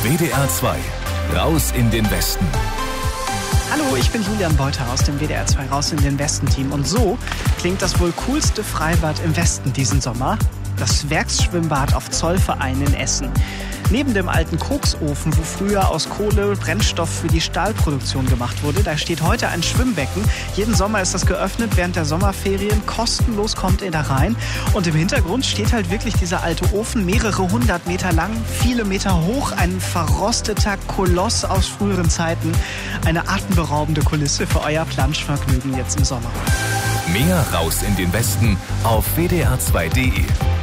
WDR 2, raus in den Westen. Hallo, ich bin Julian Beuter aus dem WDR 2 Raus in den Westen-Team. Und so klingt das wohl coolste Freibad im Westen diesen Sommer. Das Werksschwimmbad auf Zollverein in Essen. Neben dem alten Koksofen, wo früher aus Kohle Brennstoff für die Stahlproduktion gemacht wurde, da steht heute ein Schwimmbecken. Jeden Sommer ist das geöffnet, während der Sommerferien. Kostenlos kommt ihr da rein. Und im Hintergrund steht halt wirklich dieser alte Ofen, mehrere 100 Meter lang, viele Meter hoch, ein verrosteter Koloss aus früheren Zeiten. Eine atemberaubende Kulisse für euer Planschvergnügen jetzt im Sommer. Mehr Raus in den Westen auf wdr2.de.